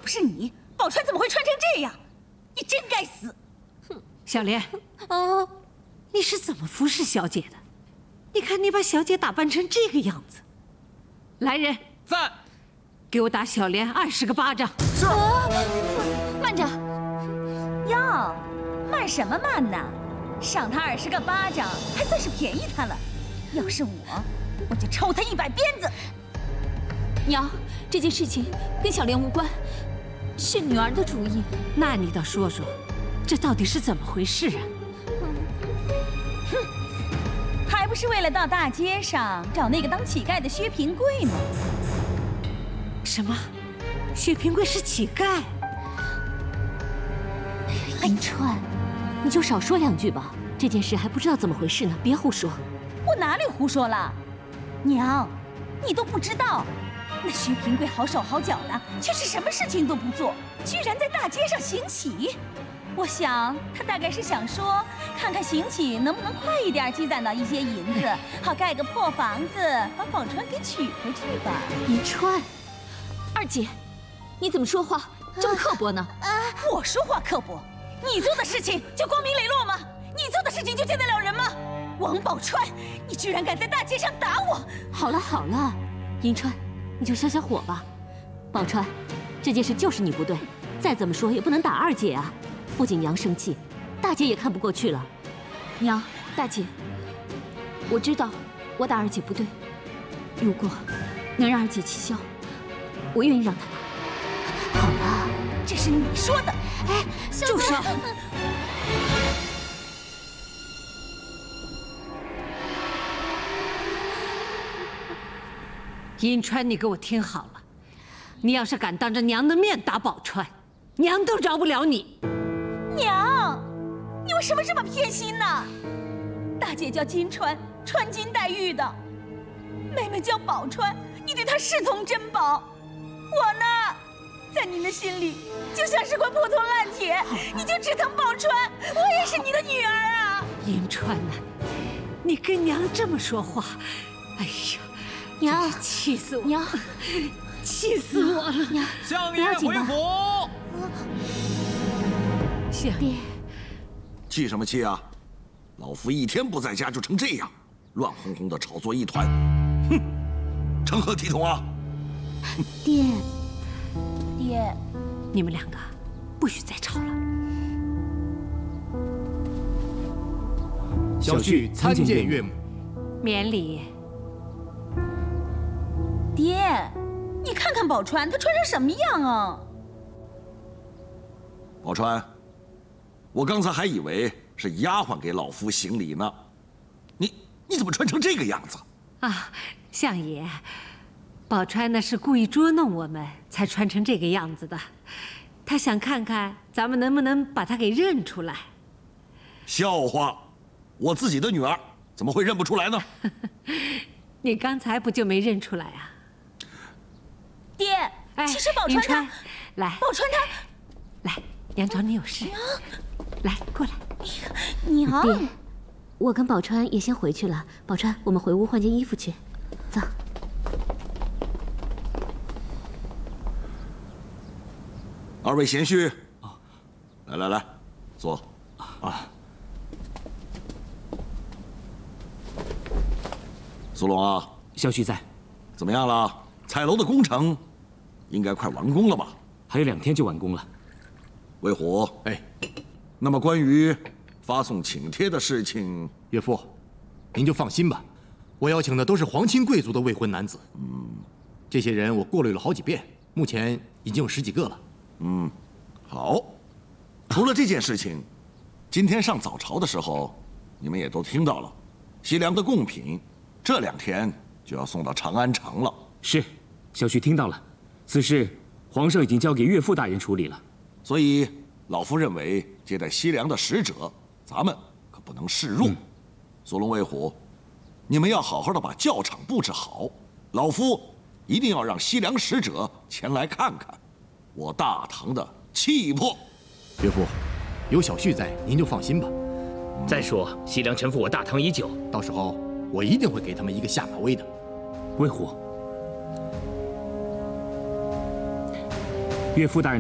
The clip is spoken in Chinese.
是你，宝钏怎么会穿成这样？你真该死！ 哼，小莲，你是怎么服侍小姐的？你看你把小姐打扮成这个样子。来人， 在， 给我打小莲20个巴掌。 是。 慢着，哟，慢什么慢呢？赏他20个巴掌，还算是便宜他了。要是我就抽他100鞭子。 娘，这件事情跟小莲无关，是女儿的主意。 那你倒说说，这到底是怎么回事啊？ 哼，还不是为了到大街上找那个当乞丐的薛平贵吗？ 什么？薛平贵是乞丐？ 银川，你就少说2句吧。这件事还不知道怎么回事呢，别胡说。 我哪里胡说了？娘，你都不知道，那薛平贵好手好脚的，却是什么事情都不做，居然在大街上行乞。我想他大概是想说，看看行乞能不能快一点积攒到一些银子，好盖个破房子，把宝钏给娶回去吧。 银川，二姐，你怎么说话这么刻薄呢？ 我说话刻薄，你做的事情就光明磊落吗？你做的事情就见得了人吗？王宝钏，你居然敢在大街上打我！ 好了好了，银川，你就消消火吧。宝钏，这件事就是你不对，再怎么说也不能打二姐啊。不仅娘生气，大姐也看不过去了。娘，大姐，我知道我打二姐不对，如果能让二姐气消，我愿意让她打。好了， 这是你说的。 哎，住手！ 银川，你给我听好了，你要是敢当着娘的面打宝钏，娘都饶不了你。 娘，你为什么这么偏心呢？大姐叫金钏，穿金戴玉的；妹妹叫宝钏，你对她视同珍宝。我呢，在你的心里就像是块破铜烂铁，你就只疼宝钏，我也是你的女儿啊。 银川呐，你跟娘这么说话，哎呀！ 娘， 气死我！ 娘， 气死我了！ 娘， 相爷回府。 相爷， 气什么气啊？老夫一天不在家就成这样，乱哄哄的炒作一团，哼，成何体统啊！ 爹， 爹， 你们2个不许再吵了。 小婿参见岳母。 免礼。 爹，你看看宝钏，她穿成什么样啊？ 宝钏，我刚才还以为是丫鬟给老夫行礼呢，你怎么穿成这个样子？ 啊，相爷，宝钏那是故意捉弄我们，才穿成这个样子的。她想看看咱们能不能把她给认出来。 笑话，我自己的女儿怎么会认不出来呢？ 你刚才不就没认出来啊？ 爹， 哎， 其实宝钏她， 来， 宝钏她， 来，娘找你有事。来，过来。 娘， 爹，我跟宝钏也先回去了。宝钏，我们回屋换件衣服去，走。 2位贤婿，来，坐。 啊， 苏龙啊， 小婿在。 怎么样了？彩楼的工程应该快完工了吧？ 还有2天就完工了。 魏虎， 哎， 那么关于发送请帖的事情， 岳父，您就放心吧，我邀请的都是皇亲贵族的未婚男子。这些人我过滤了好几遍，目前已经有10几个了。 好。除了这件事情，今天上早朝的时候，你们也都听到了，西凉的贡品这2天就要送到长安城了。 是，小婿听到了。此事皇上已经交给岳父大人处理了。 所以老夫认为，接待西凉的使者，咱们可不能示弱。苏龙、魏虎，你们要好好的把教场布置好。老夫一定要让西凉使者前来看看我大唐的气魄。 岳父，有小婿在，您就放心吧。 再说，西凉臣服我大唐已久， 到时候我一定会给他们一个下马威的。 魏虎，岳父大人。